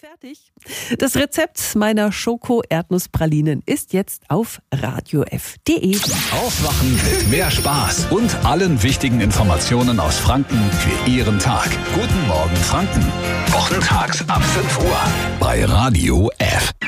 Fertig. Das Rezept meiner Schoko-Erdnusspralinen ist jetzt auf radiof.de. Aufwachen mit mehr Spaß und allen wichtigen Informationen aus Franken für Ihren Tag. Guten Morgen Franken. Wochentags ab 5 Uhr bei Radio F.